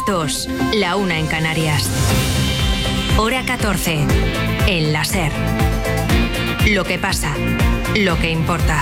2, la 1 en Canarias. Hora 14, en la SER. Lo que pasa, lo que importa.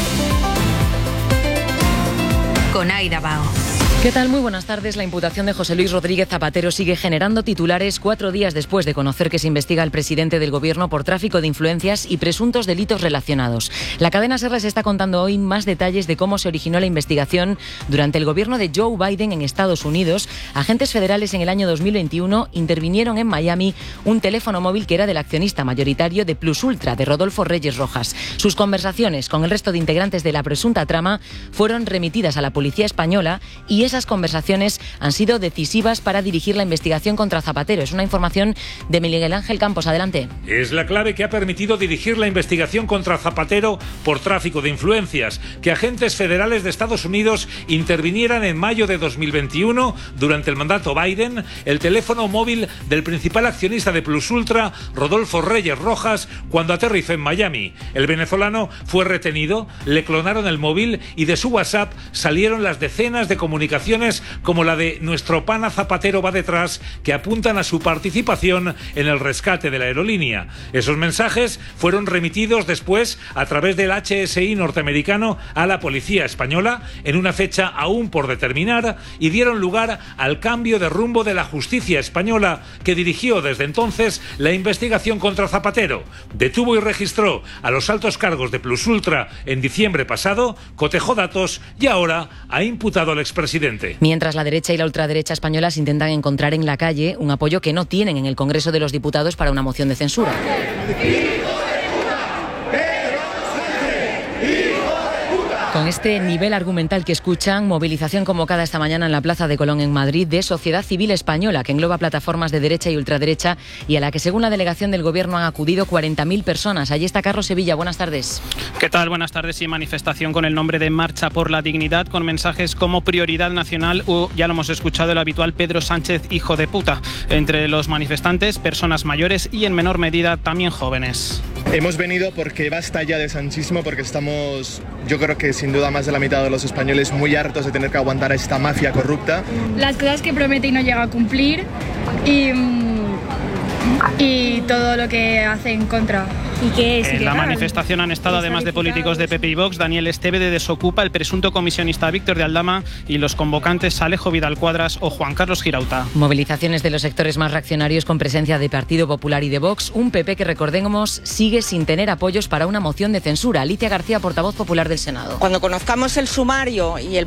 Con Aida Bao. ¿Qué tal? Muy buenas tardes. La imputación de José Luis Rodríguez Zapatero sigue generando titulares 4 días después de conocer que se investiga al presidente del Gobierno por tráfico de influencias y presuntos delitos relacionados. La cadena SER les está contando hoy más detalles de cómo se originó la investigación durante el gobierno de Joe Biden en Estados Unidos. Agentes federales en el año 2021 intervinieron en Miami un teléfono móvil que era del accionista mayoritario de Plus Ultra, de Rodolfo Reyes Rojas. Sus conversaciones con el resto de integrantes de la presunta trama fueron remitidas a la policía española y esas conversaciones han sido decisivas para dirigir la investigación contra Zapatero. Es una información de Miguel Ángel Campos. Adelante. Es la clave que ha permitido dirigir la investigación contra Zapatero por tráfico de influencias, que agentes federales de Estados Unidos intervinieran en mayo de 2021, durante el mandato Biden, el teléfono móvil del principal accionista de Plus Ultra, Rodolfo Reyes Rojas, cuando aterrizó en Miami. El venezolano fue retenido, le clonaron el móvil y de su WhatsApp salieron las decenas de comunicaciones como la de "nuestro pana Zapatero va detrás", que apuntan a su participación en el rescate de la aerolínea. Esos mensajes fueron remitidos después a través del HSI norteamericano a la policía española en una fecha aún por determinar y dieron lugar al cambio de rumbo de la justicia española, que dirigió desde entonces la investigación contra Zapatero. Detuvo y registró a los altos cargos de Plus Ultra en diciembre pasado, cotejó datos y ahora ha imputado al expresidente. Mientras la derecha y la ultraderecha españolas intentan encontrar en la calle un apoyo que no tienen en el Congreso de los Diputados para una moción de censura. Con este nivel argumental que escuchan, movilización convocada esta mañana en la Plaza de Colón en Madrid de Sociedad Civil Española, que engloba plataformas de derecha y ultraderecha y a la que, según la delegación del Gobierno, han acudido 40.000 personas. Allí está Carlos Sevilla. Buenas tardes. ¿Qué tal? Buenas tardes. Y manifestación con el nombre de Marcha por la Dignidad, con mensajes como prioridad nacional o, ya lo hemos escuchado, el habitual Pedro Sánchez, hijo de puta. Entre los manifestantes, personas mayores y, en menor medida, también jóvenes. Hemos venido porque basta ya de sanchismo, porque estamos, yo creo que sin duda más de la mitad de los españoles, muy hartos de tener que aguantar a esta mafia corrupta. Las cosas que promete y no llega a cumplir y todo lo que hace en contra. ¿Y qué es? En la manifestación han estado, además de políticos de PP y Vox, Daniel Esteve de Desocupa, el presunto comisionista Víctor de Aldama y los convocantes Alejo Vidal Cuadras o Juan Carlos Girauta. Movilizaciones de los sectores más reaccionarios con presencia de Partido Popular y de Vox. Un PP que, recordemos, sigue sin tener apoyos para una moción de censura. Alicia García, portavoz popular del Senado. Cuando conozcamos el sumario y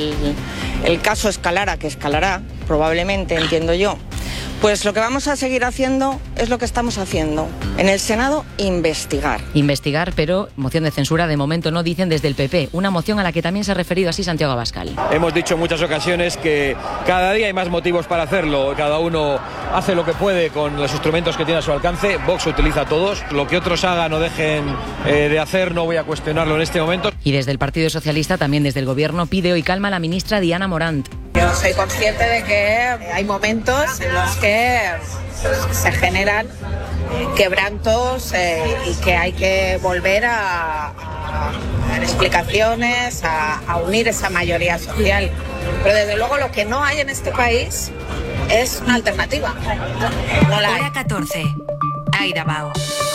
el caso escalara, que escalará probablemente, entiendo yo, pues lo que vamos a seguir haciendo es lo que estamos haciendo. En el Senado, investigar. Investigar, pero moción de censura de momento no, dicen desde el PP. Una moción a la que también se ha referido así Santiago Abascal. Hemos dicho en muchas ocasiones que cada día hay más motivos para hacerlo. Cada uno hace lo que puede con los instrumentos que tiene a su alcance. Vox utiliza todos. Lo que otros hagan o dejen de hacer no voy a cuestionarlo en este momento. Y desde el Partido Socialista, también desde el Gobierno, pide hoy calma a la ministra Diana Morant. Yo soy consciente de que hay momentos en los que se generan quebrantos y que hay que volver a dar explicaciones, a unir esa mayoría social. Pero desde luego lo que no hay en este país es una alternativa. No la hay. Hora 14. Aida Bao.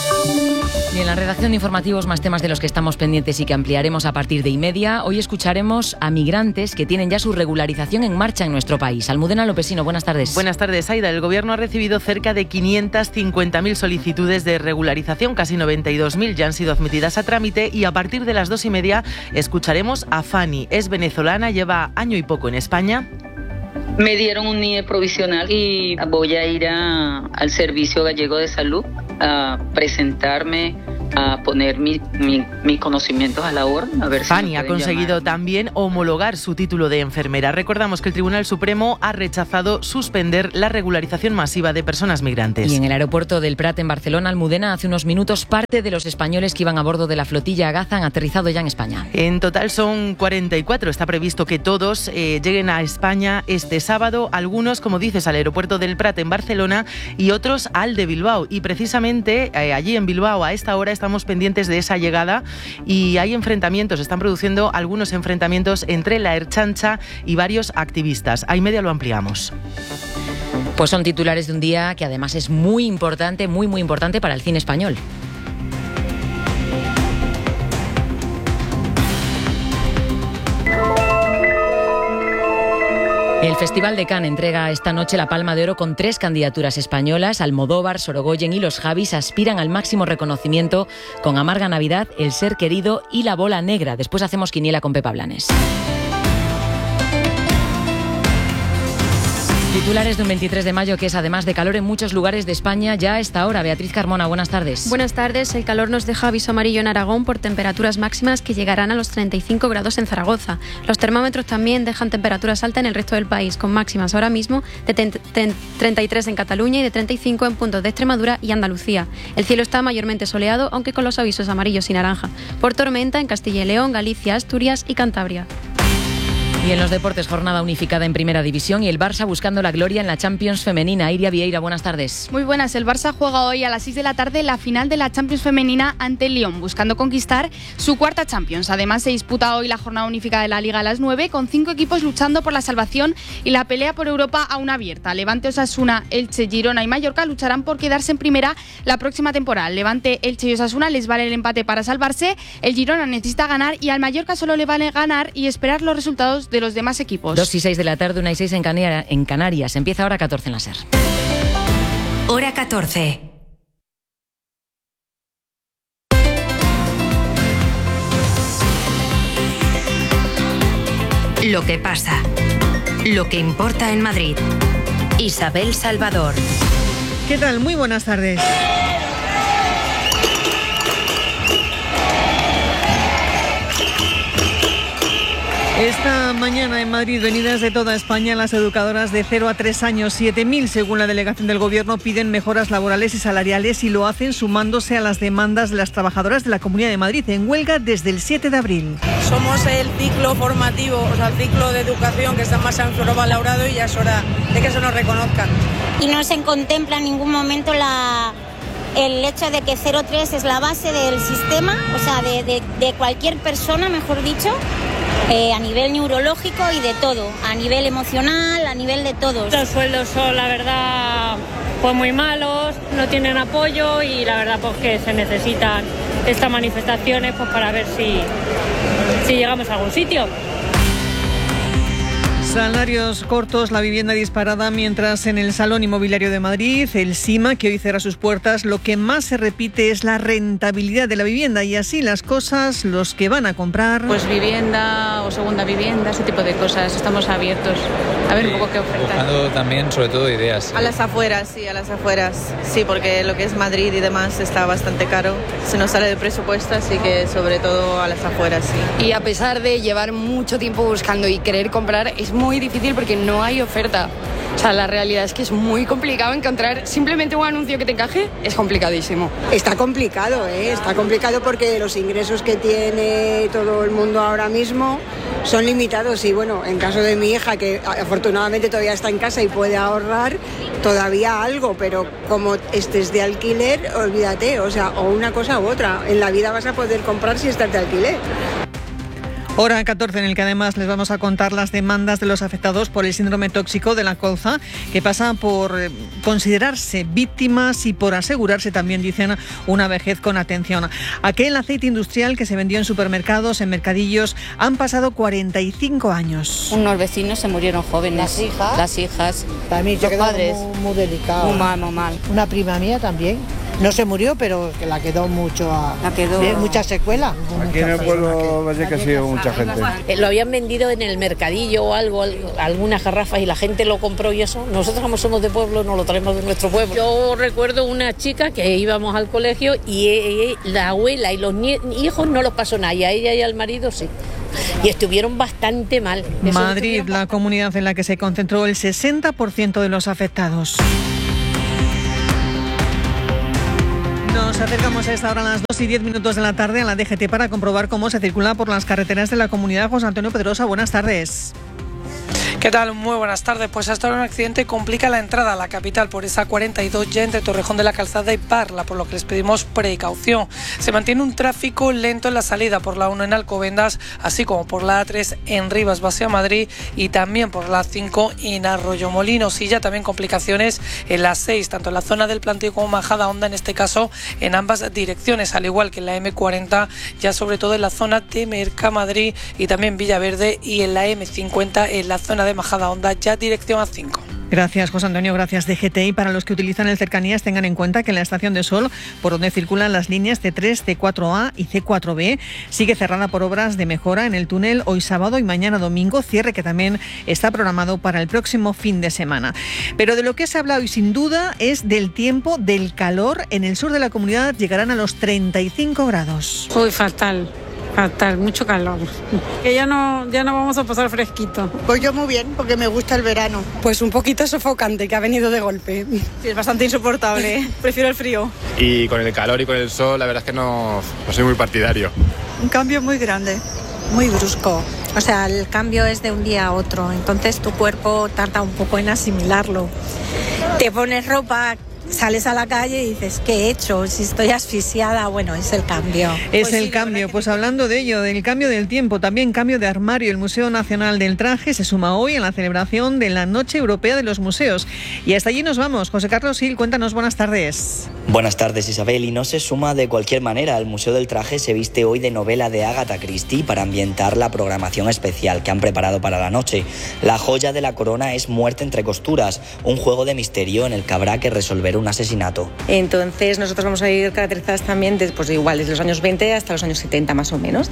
Y en la redacción de informativos, más temas de los que estamos pendientes y que ampliaremos a partir de 1:30. Hoy escucharemos a migrantes que tienen ya su regularización en marcha en nuestro país. Almudena Lopesino, buenas tardes. Buenas tardes, Aida. El Gobierno ha recibido cerca de 550.000 solicitudes de regularización, casi 92.000 ya han sido admitidas a trámite y a partir de las 2:30 escucharemos a Fanny. Es venezolana, lleva año y poco en España. Me dieron un NIE provisional y voy a ir al Servicio Gallego de Salud a presentarme, a poner mis conocimientos a la orden. A ver Fanny si ha conseguido llamar. También homologar su título de enfermera. Recordamos que el Tribunal Supremo ha rechazado suspender la regularización masiva de personas migrantes. Y en el aeropuerto del Prat, en Barcelona, Almudena, hace unos minutos, parte de los españoles que iban a bordo de la flotilla Gaza han aterrizado ya en España. En total son 44. Está previsto que todos lleguen a España este sábado. Algunos, como dices, al aeropuerto del Prat en Barcelona y otros al de Bilbao. Y precisamente allí en Bilbao, a esta hora, estamos estamos pendientes de esa llegada y hay enfrentamientos, están produciendo algunos enfrentamientos entre la Ertzaintza y varios activistas. A y media lo ampliamos. Pues son titulares de un día que además es muy importante, muy importante para el cine español. El Festival de Cannes entrega esta noche la Palma de Oro con 3 candidaturas españolas. Almodóvar, Sorogoyen y Los Javis aspiran al máximo reconocimiento con Amarga Navidad, El Ser Querido y La Bola Negra. Después hacemos quiniela con Pepa Blanes. Titulares de un 23 de mayo que es además de calor en muchos lugares de España ya a esta hora. Beatriz Carmona, buenas tardes. Buenas tardes. El calor nos deja aviso amarillo en Aragón por temperaturas máximas que llegarán a los 35 grados en Zaragoza. Los termómetros también dejan temperaturas altas en el resto del país, con máximas ahora mismo de 33 en Cataluña y de 35 en puntos de Extremadura y Andalucía. El cielo está mayormente soleado, aunque con los avisos amarillos y naranja por tormenta en Castilla y León, Galicia, Asturias y Cantabria. Y en los deportes, jornada unificada en Primera División y el Barça buscando la gloria en la Champions femenina. Iria Vieira, buenas tardes. Muy buenas. El Barça juega hoy a las 6 de la tarde la final de la Champions femenina ante el Lyon, buscando conquistar su cuarta Champions. Además, se disputa hoy la jornada unificada de la Liga a las 9, con 5 equipos luchando por la salvación y la pelea por Europa aún abierta. Levante, Osasuna, Elche, Girona y Mallorca lucharán por quedarse en primera la próxima temporada. Levante, Elche y Osasuna les vale el empate para salvarse. El Girona necesita ganar y al Mallorca solo le vale ganar y esperar los resultados de los demás equipos. 2 y 6 de la tarde, 1 y 6 en Canarias. Empieza hora 14 en la SER. Hora 14. Lo que pasa. Lo que importa en Madrid. Isabel Salvador. ¿Qué tal? Muy buenas tardes. Esta mañana en Madrid, venidas de toda España, las educadoras de 0 a 3 años, 7.000 según la delegación del Gobierno, piden mejoras laborales y salariales y lo hacen sumándose a las demandas de las trabajadoras de la Comunidad de Madrid en huelga desde el 7 de abril. Somos el ciclo formativo, o sea, el ciclo de educación que está más infravalorado y ya es hora de que se nos reconozca. Y no se contempla en ningún momento el hecho de que 0,3 es la base del sistema, o sea, de cualquier persona, mejor dicho. A nivel neurológico y de todo, a nivel emocional, a nivel de todo. Los sueldos son, la verdad, pues muy malos, no tienen apoyo y la verdad pues que se necesitan estas manifestaciones pues para ver si llegamos a algún sitio. Salarios cortos, la vivienda disparada, mientras en el Salón Inmobiliario de Madrid, el SIMA, que hoy cierra sus puertas, lo que más se repite es la rentabilidad de la vivienda y así las cosas, los que van a comprar... Pues vivienda o segunda vivienda, ese tipo de cosas, estamos abiertos a ver un poco qué oferta. Buscando también, sobre todo, ideas. A las afueras, sí, porque lo que es Madrid y demás está bastante caro, se nos sale de presupuesto, así que sobre todo a las afueras, sí. Y a pesar de llevar mucho tiempo buscando y querer comprar, es muy difícil porque no hay oferta. O sea, la realidad es que es muy complicado encontrar simplemente un anuncio que te encaje, es complicadísimo. Está complicado, está complicado porque los ingresos que tiene todo el mundo ahora mismo son limitados y bueno, en caso de mi hija, que afortunadamente todavía está en casa y puede ahorrar, todavía algo, pero como estés de alquiler, olvídate, o sea, o una cosa u otra, en la vida vas a poder comprar si estás de alquiler. Hora 14 en el que además les vamos a contar las demandas de los afectados por el síndrome tóxico de la colza, que pasa por considerarse víctimas y por asegurarse también, dicen, una vejez con atención. Aquel aceite industrial que se vendió en supermercados, en mercadillos, han pasado 45 años. Unos vecinos se murieron jóvenes. Las hijas. También se quedó muy delicado. Muy mal. Una prima mía también. No se murió, pero que la quedó mucho mucha secuela. Aquí en el pueblo parece que ha sido mucha gente. Lo habían vendido en el mercadillo o algo, algunas garrafas y la gente lo compró y eso. Nosotros como somos de pueblo, nos lo traemos de nuestro pueblo. Yo recuerdo una chica que íbamos al colegio y la abuela y los hijos no los pasó nada y a ella y al marido sí. Y estuvieron bastante mal. Madrid, la comunidad en la que se concentró el 60% de los afectados. Nos acercamos a esta hora a las 2 y 10 minutos de la tarde a la DGT para comprobar cómo se circula por las carreteras de la comunidad. José Antonio Pedrosa, buenas tardes. ¿Qué tal? Muy buenas tardes. Pues hasta ahora un accidente complica la entrada a la capital por esa 42 ya entre Torrejón de la Calzada y Parla, por lo que les pedimos precaución. Se mantiene un tráfico lento en la salida por la 1 en Alcobendas, así como por la A3 en Rivas hacia Madrid y también por la 5 en Arroyomolinos. Y ya también complicaciones en la 6, tanto en la zona del Plantío como Majadahonda, en este caso en ambas direcciones, al igual que en la M40, ya sobre todo en la zona de Mercamadrid y también Villaverde, y en la M50 en la zona de Majadahonda, ya dirección A5. Gracias, José Antonio. Gracias, DGT. Y para los que utilizan el Cercanías, tengan en cuenta que en la Estación de Sol, por donde circulan las líneas C3, C4A y C4B, sigue cerrada por obras de mejora en el túnel hoy sábado y mañana domingo, cierre que también está programado para el próximo fin de semana. Pero de lo que se ha hablado hoy sin duda es del tiempo, del calor. En el sur de la comunidad llegarán a los 35 grados. Uy, fatal, mucho calor. Que ya no vamos a pasar fresquito. Pues yo muy bien, porque me gusta el verano. Pues un poquito sofocante, que ha venido de golpe. Sí, es bastante insoportable. Prefiero el frío. Y con el calor y con el sol, la verdad es que no soy muy partidario. Un cambio muy grande, muy brusco. O sea, el cambio es de un día a otro, entonces tu cuerpo tarda un poco en asimilarlo. Te pones ropa, sales a la calle y dices, ¿qué he hecho? Si estoy asfixiada, bueno, es el cambio. Es el cambio. Pues hablando de ello, del cambio del tiempo, también cambio de armario. El Museo Nacional del Traje se suma hoy en la celebración de la Noche Europea de los Museos. Y hasta allí nos vamos. José Carlos Gil, cuéntanos, buenas tardes. Buenas tardes, Isabel. Y no se suma de cualquier manera. El Museo del Traje se viste hoy de novela de Agatha Christie para ambientar la programación especial que han preparado para la noche. La joya de la corona es Muerte entre costuras, un juego de misterio en el que habrá que resolver un asesinato. Entonces nosotros vamos a ir caracterizadas también igual desde los años 20 hasta los años 70 más o menos,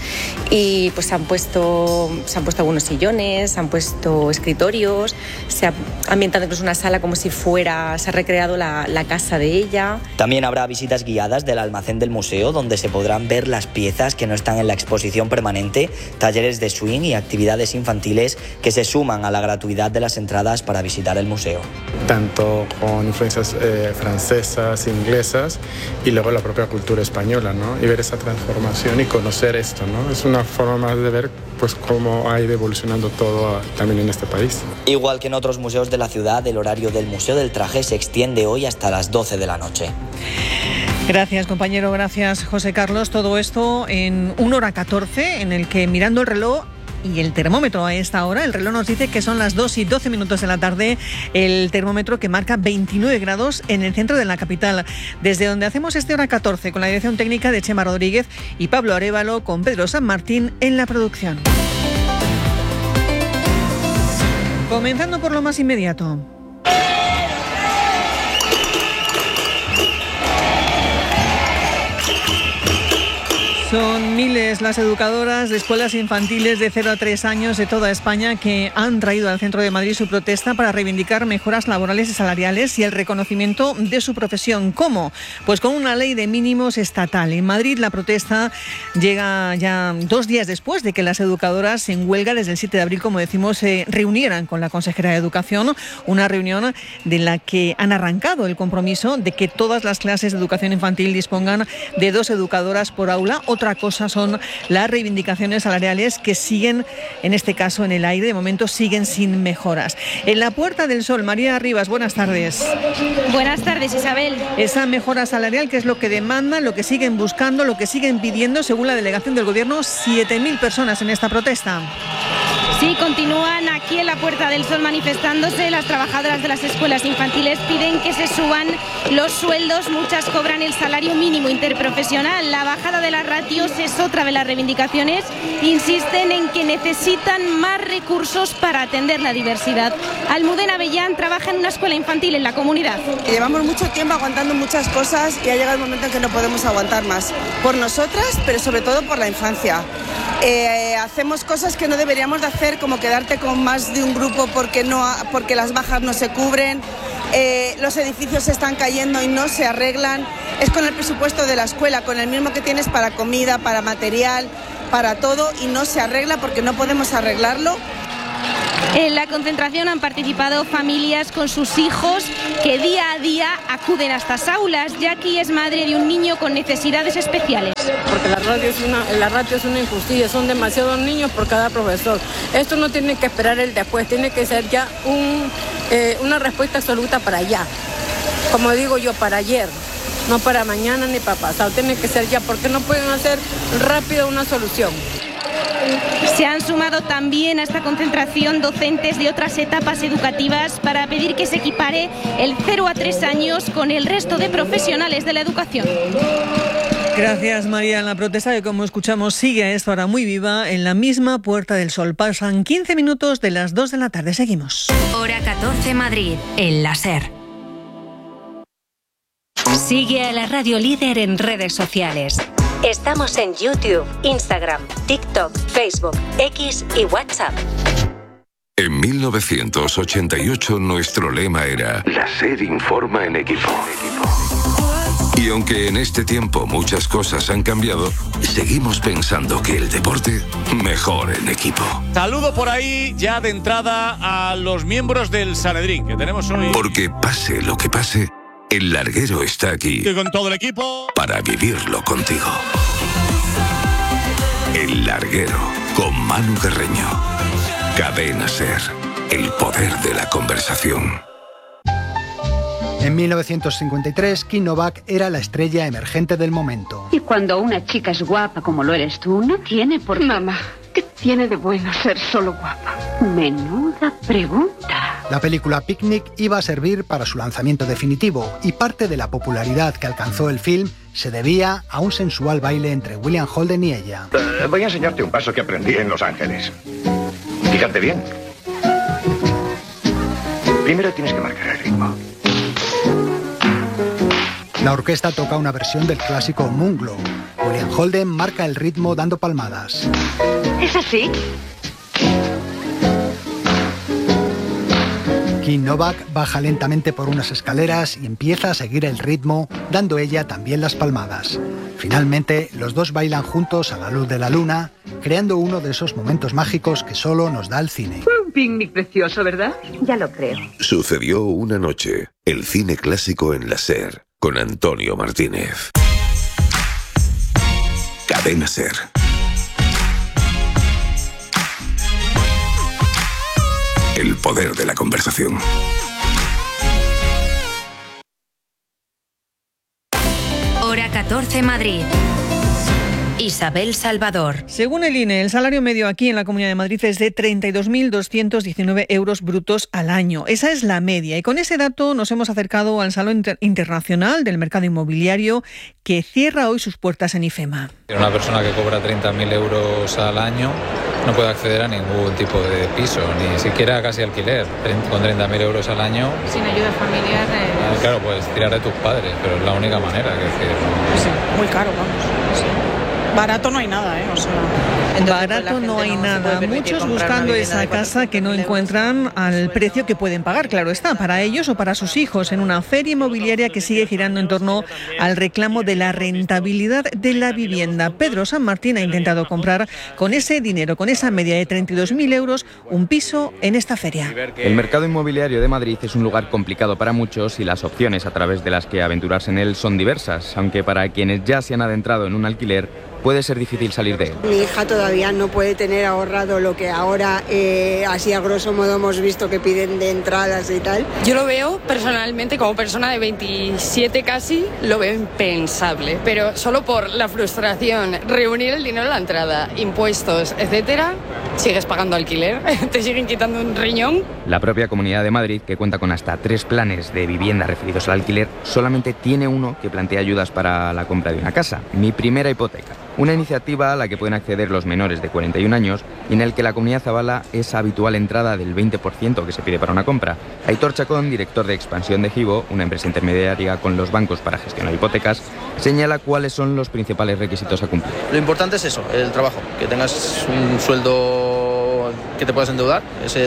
y pues se han puesto algunos sillones, se han puesto escritorios, se ha ambientado incluso una sala como si se ha recreado la casa de ella. También habrá visitas guiadas del almacén del museo, donde se podrán ver las piezas que no están en la exposición permanente, talleres de swing y actividades infantiles que se suman a la gratuidad de las entradas para visitar el museo. Tanto con influencias francesas, inglesas y luego la propia cultura española, ¿no? Y ver esa transformación y conocer esto, ¿no? Es una forma más de ver pues cómo ha ido evolucionando todo también en este país. Igual que en otros museos de la ciudad, el horario del Museo del Traje se extiende hoy hasta las 12 de la noche. Gracias, compañero. Gracias, José Carlos. Todo esto en 1:14, en el que mirando el reloj y el termómetro a esta hora, el reloj nos dice que son las 2:12 de la tarde, el termómetro que marca 29 grados en el centro de la capital. Desde donde hacemos este hora 14 con la dirección técnica de Chema Rodríguez y Pablo Arévalo, con Pedro San Martín en la producción. Comenzando por lo más inmediato. Son miles las educadoras de escuelas infantiles de 0 a 3 años de toda España que han traído al centro de Madrid su protesta para reivindicar mejoras laborales y salariales y el reconocimiento de su profesión. ¿Cómo? Pues con una ley de mínimos estatal. En Madrid la protesta llega ya 2 días después de que las educadoras en huelga desde el 7 de abril, como decimos, se reunieran con la consejera de Educación, una reunión de la que han arrancado el compromiso de que todas las clases de educación infantil dispongan de 2 educadoras por aula. Otra cosa son las reivindicaciones salariales que siguen, en este caso, en el aire. De momento siguen sin mejoras. En la Puerta del Sol, María Rivas, buenas tardes. Buenas tardes, Isabel. Esa mejora salarial, ¿qué es lo que demandan, lo que siguen buscando, lo que siguen pidiendo? Según la delegación del Gobierno, 7.000 personas en esta protesta. Sí, continúan aquí en la Puerta del Sol manifestándose. Las trabajadoras de las escuelas infantiles piden que se suban los sueldos. Muchas cobran el salario mínimo interprofesional. La bajada de las ratios es otra de las reivindicaciones. Insisten en que necesitan más recursos para atender la diversidad. Almudena Avellán trabaja en una escuela infantil en la comunidad. Llevamos mucho tiempo aguantando muchas cosas y ha llegado el momento en que no podemos aguantar más. Por nosotras, pero sobre todo por la infancia. Hacemos cosas que no deberíamos de hacer, como quedarte con más de un grupo porque las bajas no se cubren, los edificios se están cayendo y no se arreglan. Es con el presupuesto de la escuela, con el mismo que tienes para comida, para material, para todo, y no se arregla porque no podemos arreglarlo. En la concentración han participado familias con sus hijos que día a día acuden a estas aulas. Jackie es madre de un niño con necesidades especiales. Porque la ratio es una injusticia, son demasiados niños por cada profesor. Esto no tiene que esperar el después, tiene que ser ya una respuesta absoluta para ya. Como digo yo, para ayer, no para mañana ni para pasado, tiene que ser ya, porque no pueden hacer rápido una solución. Se han sumado también a esta concentración docentes de otras etapas educativas para pedir que se equipare el 0 a 3 años con el resto de profesionales de la educación. Gracias, María. La protesta, que como escuchamos sigue a esta hora muy viva en la misma Puerta del Sol. Pasan 15 minutos de las 2 de la tarde. Seguimos. Hora 14 Madrid, en la SER. Sigue a la radio líder en redes sociales. Estamos en YouTube, Instagram, TikTok, Facebook, X y WhatsApp. En 1988 nuestro lema era La SER informa en equipo. Y aunque en este tiempo muchas cosas han cambiado, seguimos pensando que el deporte mejor en equipo. Saludo por ahí ya de entrada a los miembros del Sanedrín que tenemos hoy. Porque pase lo que pase, el larguero está aquí. Y con todo el equipo. Para vivirlo contigo. El larguero con Manu Guerreño. Cadena SER. El poder de la conversación. En 1953, Kim Novak era la estrella emergente del momento. Y cuando una chica es guapa como lo eres tú, no tiene por qué... Mamá, ¿qué tiene de bueno ser solo guapa? Menuda pregunta. La película Picnic iba a servir para su lanzamiento definitivo y parte de la popularidad que alcanzó el film se debía a un sensual baile entre William Holden y ella. Voy a enseñarte un paso que aprendí en Los Ángeles. Fíjate bien. Primero tienes que marcar el ritmo. La orquesta toca una versión del clásico Moonglow. William Holden marca el ritmo dando palmadas. ¿Es así? Kim Novak baja lentamente por unas escaleras y empieza a seguir el ritmo, dando ella también las palmadas. Finalmente, los dos bailan juntos a la luz de la luna, creando uno de esos momentos mágicos que solo nos da el cine. Un picnic precioso, ¿verdad? Ya lo creo. Sucedió una noche. El cine clásico en la SER. Con Antonio Martínez. Cadena SER. El poder de la conversación. Hora 14 Madrid. Isabel Salvador. Según el INE, el salario medio aquí en la Comunidad de Madrid es de 32.219 euros brutos al año. Esa es la media. Y con ese dato nos hemos acercado al Salón Internacional del Mercado Inmobiliario, que cierra hoy sus puertas en IFEMA. Una persona que cobra 30.000 euros al año no puede acceder a ningún tipo de piso, ni siquiera casi alquiler, con 30.000 euros al año. Sin ayuda familiar. Claro, puedes tirar de tus padres, pero es la única manera. Sí, muy caro, vamos. Sí. Barato no hay nada, ¿eh? O sea, barato no hay nada. Muchos buscando esa casa que no encuentran al precio que pueden pagar, claro está, para ellos o para sus hijos, en una feria inmobiliaria que sigue girando en torno al reclamo de la rentabilidad de la vivienda. Pedro San Martín ha intentado comprar con ese dinero, con esa media de 32.000 euros, un piso en esta feria. El mercado inmobiliario de Madrid es un lugar complicado para muchos y las opciones a través de las que aventurarse en él son diversas, aunque para quienes ya se han adentrado en un alquiler puede ser difícil salir de él. Mi hija todavía no puede tener ahorrado lo que ahora, así a grosso modo, hemos visto que piden de entradas y tal. Yo lo veo personalmente, como persona de 27 casi, lo veo impensable. Pero solo por la frustración, reunir el dinero a la entrada, impuestos, etcétera, sigues pagando alquiler, te siguen quitando un riñón. La propia Comunidad de Madrid, que cuenta con hasta 3 planes de vivienda referidos al alquiler, solamente tiene uno que plantea ayudas para la compra de una casa, Mi Primera Hipoteca. Una iniciativa a la que pueden acceder los menores de 41 años y en el que la comunidad avala esa habitual entrada del 20% que se pide para una compra. Aitor Chacón, director de expansión de Givo, una empresa intermediaria con los bancos para gestionar hipotecas, señala cuáles son los principales requisitos a cumplir. Lo importante es eso, el trabajo, que tengas un sueldo que te puedas endeudar, ese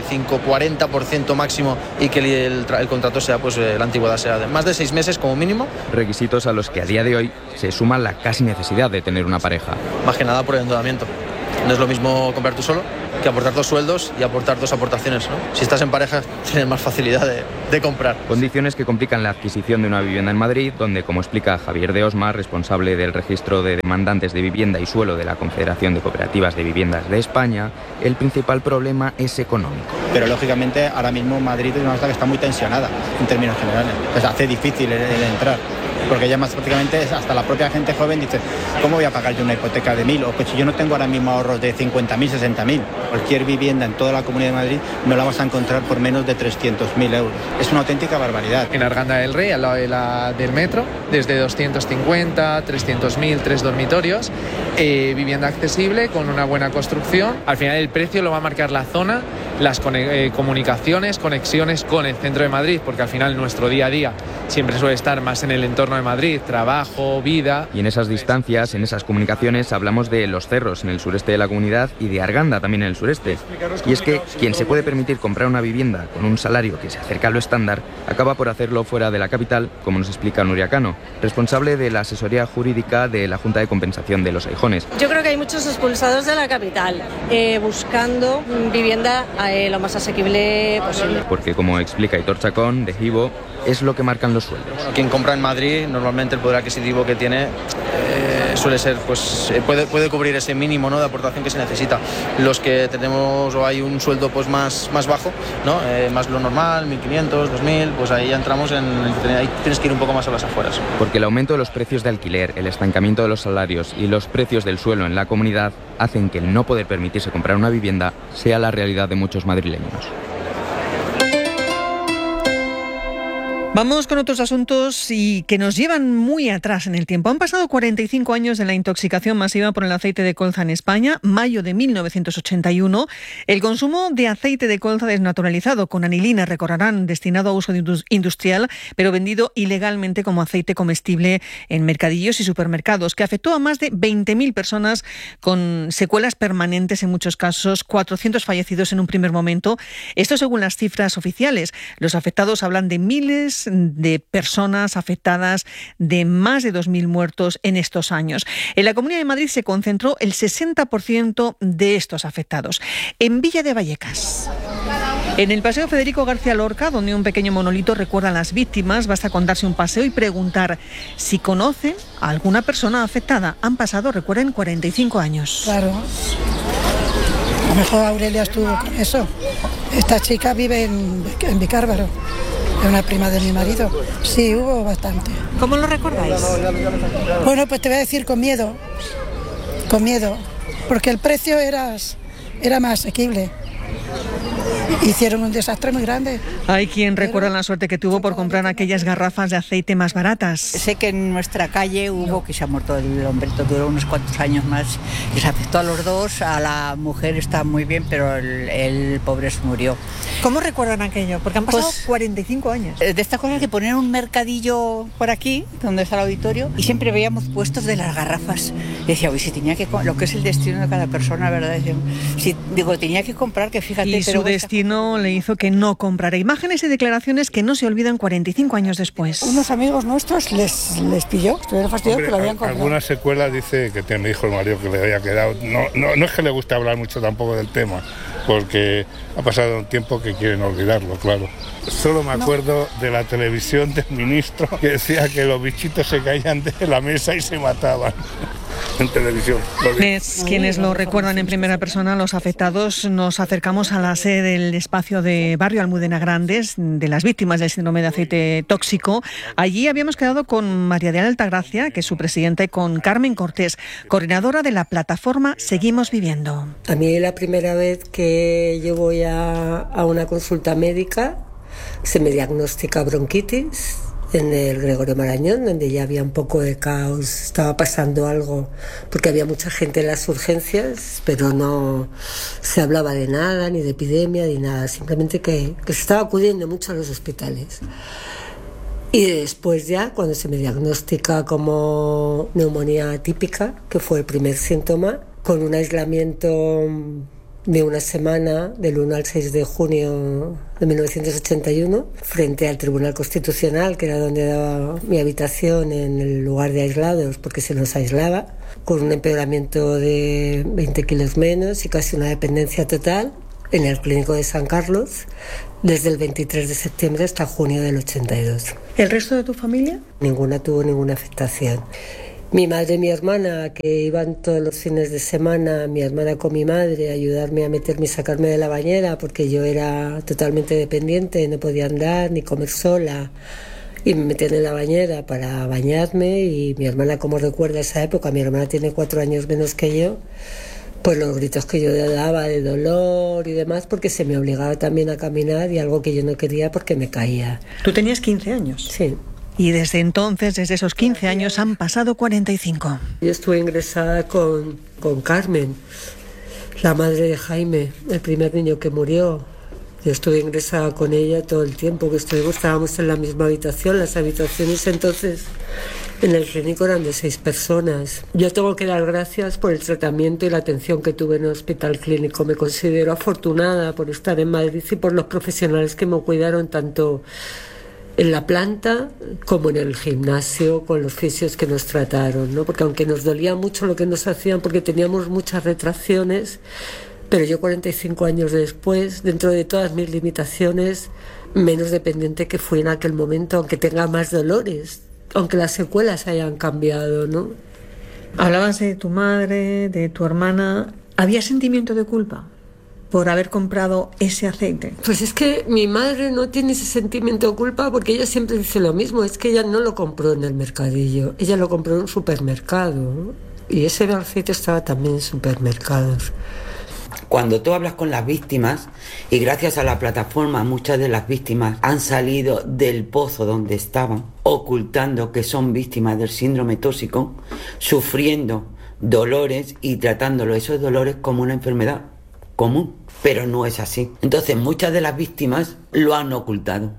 35-40% máximo, y que el contrato sea, pues la antigüedad sea de más de 6 meses como mínimo. Requisitos a los que a día de hoy se suma la casi necesidad de tener una pareja. Más que nada por el endeudamiento. No es lo mismo comprar tú solo que aportar 2 sueldos y aportar 2 aportaciones, ¿no? Si estás en pareja tienes más facilidad de comprar. Condiciones que complican la adquisición de una vivienda en Madrid, donde, como explica Javier de Osma, responsable del registro de demandantes de vivienda y suelo de la Confederación de Cooperativas de Viviendas de España, el principal problema es económico. Pero lógicamente ahora mismo Madrid es una ciudad que está muy tensionada en términos generales. Pues hace difícil el entrar. Porque ya más prácticamente hasta la propia gente joven dice, ¿cómo voy a pagar yo una hipoteca de 1.000? O que si yo no tengo ahora mismo ahorros de 50.000, 60.000. Cualquier vivienda en toda la Comunidad de Madrid no la vas a encontrar por menos de 300.000 euros. Es una auténtica barbaridad. En Arganda del Rey, al lado del metro, desde 250, 300.000, 3 dormitorios, vivienda accesible con una buena construcción. Al final el precio lo va a marcar la zona, las comunicaciones, conexiones con el centro de Madrid, porque al final nuestro día a día siempre suele estar más en el entorno de Madrid, trabajo, vida. Y en esas distancias, en esas comunicaciones, hablamos de Los Cerros, en el sureste de la comunidad, y de Arganda, también en el sureste. Y es que quien se puede permitir comprar una vivienda con un salario que se acerca a lo estándar, acaba por hacerlo fuera de la capital, como nos explica Nuria Cano, responsable de la asesoría jurídica de la Junta de Compensación de Los Aijones. Yo creo que hay muchos expulsados de la capital, buscando vivienda lo más asequible posible. Porque, como explica Aitor Chacón, de Hivo, es lo que marcan los sueldos. Bueno, quien compra en Madrid, normalmente el poder adquisitivo que tiene suele ser, pues puede cubrir ese mínimo, ¿no?, de aportación que se necesita. Los que tenemos o hay un sueldo pues más bajo, ¿no?, más lo normal, 1.500, 2.000, pues ahí ya entramos ahí tienes que ir un poco más a las afueras. Porque el aumento de los precios de alquiler, el estancamiento de los salarios y los precios del suelo en la comunidad hacen que el no poder permitirse comprar una vivienda sea la realidad de muchos madrileños. Vamos con otros asuntos y que nos llevan muy atrás en el tiempo. Han pasado 45 años de la intoxicación masiva por el aceite de colza en España, mayo de 1981. El consumo de aceite de colza desnaturalizado con anilina, recordarán, destinado a uso industrial, pero vendido ilegalmente como aceite comestible en mercadillos y supermercados, que afectó a más de 20.000 personas con secuelas permanentes en muchos casos, 400 fallecidos en un primer momento. Esto según las cifras oficiales. Los afectados hablan de miles de personas afectadas, de más de 2.000 muertos en estos años. En la Comunidad de Madrid se concentró el 60% de estos afectados. En Villa de Vallecas, en el Paseo Federico García Lorca, donde un pequeño monolito recuerda a las víctimas, basta con darse un paseo y preguntar si conocen a alguna persona afectada. Han pasado, recuerden, 45 años. Claro. A lo mejor Aurelia estuvo con eso. Esta chica vive en Vicárbaro. Es una prima de mi marido. Sí, hubo bastante. ¿Cómo lo recordáis? Bueno, pues te voy a decir con miedo, porque el precio era más asequible. Hicieron un desastre muy grande. Hay quien recuerda la suerte que tuvo por comprar aquellas garrafas de aceite más baratas. Sé que en nuestra calle hubo que se ha muerto el hombrito, duró unos cuantos años más. Les afectó a los dos, a la mujer está muy bien, pero el pobre se murió. ¿Cómo recuerdan aquello? Porque han pasado 45 años. De estas cosas que ponían un mercadillo por aquí, donde está el auditorio, y siempre veíamos puestos de las garrafas. Y decía, uy, si tenía que, lo que es el destino de cada persona, ¿verdad? Tenía que comprar, que fíjate. Y pero su destino le hizo que no comprara. Imágenes y declaraciones que no se olvidan 45 años después. Unos amigos nuestros les pilló, estuvieron fastidiados que lo habían comprado. Algunas secuelas dice que me dijo el marido que le había quedado. No es que le guste hablar mucho tampoco del tema, porque ha pasado un tiempo que quieren olvidarlo, claro. Solo me acuerdo de la televisión del ministro que decía que los bichitos se caían de la mesa y se mataban. En televisión. Quienes lo recuerdan en primera persona, los afectados, nos acercamos a la sede del espacio de Barrio Almudena Grandes, de las víctimas del síndrome de aceite tóxico. Allí habíamos quedado con María de Altagracia, que es su presidenta, y con Carmen Cortés, coordinadora de la plataforma Seguimos Viviendo. A mí es la primera vez que yo voy a una consulta médica, se me diagnostica bronquitis en el Gregorio Marañón, donde ya había un poco de caos, estaba pasando algo, porque había mucha gente en las urgencias, pero no se hablaba de nada, ni de epidemia, ni nada, simplemente que se estaba acudiendo mucho a los hospitales. Y después ya, cuando se me diagnostica como neumonía atípica, que fue el primer síntoma, con un aislamiento de una semana, del 1 al 6 de junio de 1981, frente al Tribunal Constitucional, que era donde daba mi habitación en el lugar de aislados, porque se nos aislaba, con un empeoramiento de 20 kilos menos y casi una dependencia total, en el Clínico de San Carlos, desde el 23 de septiembre hasta junio del 82. ¿El resto de tu familia? Ninguna tuvo ninguna afectación. Mi madre y mi hermana, que iban todos los fines de semana, mi hermana con mi madre, a ayudarme a meterme y sacarme de la bañera, porque yo era totalmente dependiente, no podía andar ni comer sola, y me metían en la bañera para bañarme, y mi hermana, como recuerda esa época, mi hermana tiene 4 años menos que yo, pues los gritos que yo daba de dolor y demás, porque se me obligaba también a caminar, y algo que yo no quería porque me caía. ¿Tú tenías 15 años? Sí. Y desde entonces, desde esos 15 años, han pasado 45. Yo estuve ingresada con Carmen, la madre de Jaime, el primer niño que murió. Yo estuve ingresada con ella todo el tiempo que estuvimos, estábamos en la misma habitación. Las habitaciones entonces en el clínico eran de 6 personas. Yo tengo que dar gracias por el tratamiento y la atención que tuve en el hospital clínico. Me considero afortunada por estar en Madrid y por los profesionales que me cuidaron tanto en la planta como en el gimnasio, con los fisios que nos trataron, ¿no? Porque aunque nos dolía mucho lo que nos hacían, porque teníamos muchas retracciones, pero yo 45 años después, dentro de todas mis limitaciones, menos dependiente que fui en aquel momento, aunque tenga más dolores, aunque las secuelas hayan cambiado, ¿no? Hablabas de tu madre, de tu hermana. ¿Había sentimiento de culpa por haber comprado ese aceite? Pues es que mi madre no tiene ese sentimiento de culpa, porque ella siempre dice lo mismo, es que ella no lo compró en el mercadillo, ella lo compró en un supermercado, ¿no? Y ese aceite estaba también en supermercados. Cuando tú hablas con las víctimas, y gracias a la plataforma muchas de las víctimas han salido del pozo donde estaban, ocultando que son víctimas del síndrome tóxico, sufriendo dolores y tratándolo esos dolores como una enfermedad común, pero no es así. Entonces muchas de las víctimas lo han ocultado.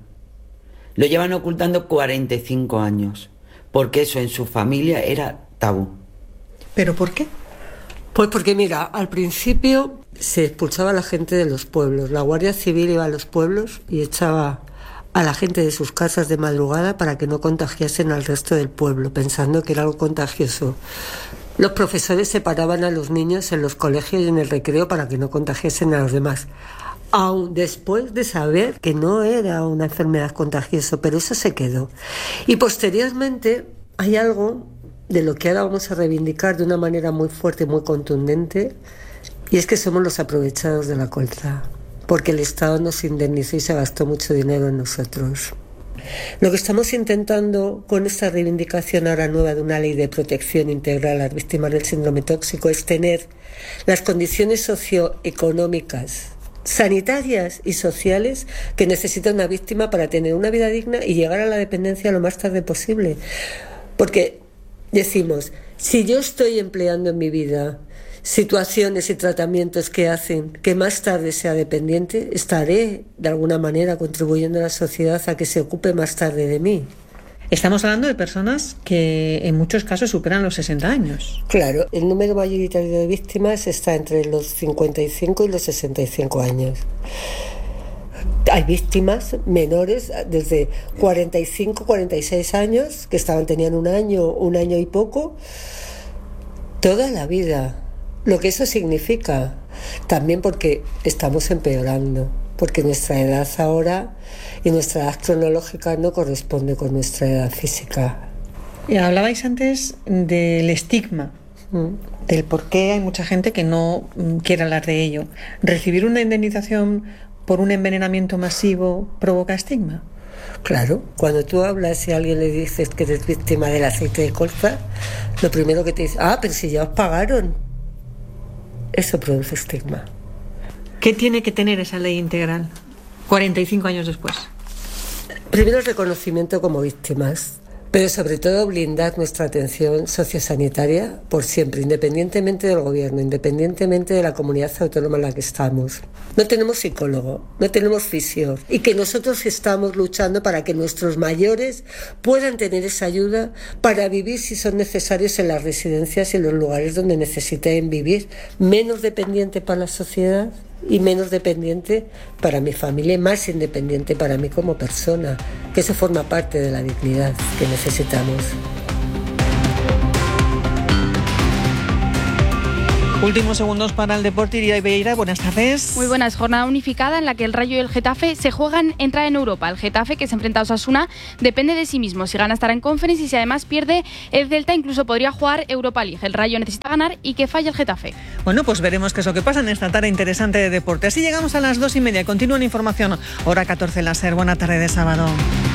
Lo llevan ocultando 45 años, porque eso en su familia era tabú. ¿Pero por qué? Pues porque mira, al principio se expulsaba a la gente de los pueblos. La Guardia Civil iba a los pueblos y echaba a la gente de sus casas de madrugada para que no contagiasen al resto del pueblo, pensando que era algo contagioso. Los profesores separaban a los niños en los colegios y en el recreo para que no contagiasen a los demás, aun después de saber que no era una enfermedad contagiosa, pero eso se quedó. Y posteriormente hay algo de lo que ahora vamos a reivindicar de una manera muy fuerte y muy contundente, y es que somos los aprovechados de la colza, porque el Estado nos indemnizó y se gastó mucho dinero en nosotros. Lo que estamos intentando con esta reivindicación ahora nueva de una ley de protección integral a las víctimas del síndrome tóxico es tener las condiciones socioeconómicas, sanitarias y sociales que necesita una víctima para tener una vida digna y llegar a la dependencia lo más tarde posible. Porque decimos, si yo estoy empleando en mi vida situaciones y tratamientos que hacen que más tarde sea dependiente, estaré de alguna manera contribuyendo a la sociedad a que se ocupe más tarde de mí. Estamos hablando de personas que en muchos casos superan los 60 años. Claro, el número mayoritario de víctimas está entre los 55 y los 65 años. Hay víctimas menores desde 45, 46 años que tenían un año y poco, toda la vida. Lo que eso significa, también porque estamos empeorando, porque nuestra edad ahora y nuestra edad cronológica no corresponde con nuestra edad física. Y hablabais antes del estigma, del por qué hay mucha gente que no quiere hablar de ello. ¿Recibir una indemnización por un envenenamiento masivo provoca estigma? Claro, cuando tú hablas y a alguien le dices que eres víctima del aceite de colza, lo primero que te dice, pero si ya os pagaron. Eso produce estigma. ¿Qué tiene que tener esa ley integral 45 años después? Primero, el reconocimiento como víctimas, pero sobre todo blindar nuestra atención sociosanitaria por siempre, independientemente del gobierno, independientemente de la comunidad autónoma en la que estamos. No tenemos psicólogo, no tenemos fisio, y que nosotros estamos luchando para que nuestros mayores puedan tener esa ayuda para vivir, si son necesarios, en las residencias y en los lugares donde necesiten vivir, menos dependiente para la sociedad y menos dependiente para mi familia y más independiente para mí como persona, que eso forma parte de la dignidad que necesitamos. Últimos segundos para el deporte. Iria Ibeira, buenas tardes. Muy buenas. Jornada unificada en la que el Rayo y el Getafe se juegan entrar en Europa. El Getafe, que se enfrenta a Osasuna, depende de sí mismo. Si gana estará en Conference y si además pierde el Celta incluso podría jugar Europa League. El Rayo necesita ganar y que falle el Getafe. Bueno, pues veremos qué es lo que pasa en esta tarde interesante de deporte. Así llegamos a las 2:30. Continúa en información. Hora 14 la SER. Buena tarde de sábado.